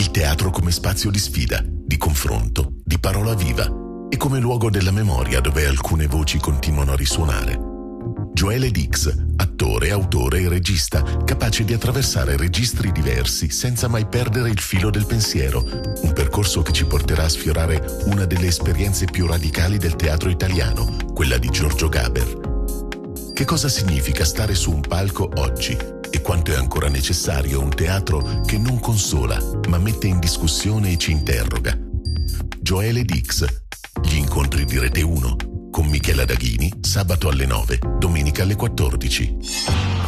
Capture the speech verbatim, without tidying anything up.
Il teatro come spazio di sfida, di confronto, di parola viva e come luogo della memoria dove alcune voci continuano a risuonare. Joele Dix, attore, autore e regista, capace di attraversare registri diversi senza mai perdere il filo del pensiero, un percorso che ci porterà a sfiorare una delle esperienze più radicali del teatro italiano, quella di Giorgio Gaber. Che cosa significa stare su un palco oggi e quanto è ancora necessario un teatro che non consola, ma mette in discussione e ci interroga? Joele Dix, gli incontri di Rete uno, con Michela Daghini, sabato alle nove, domenica alle quattordici.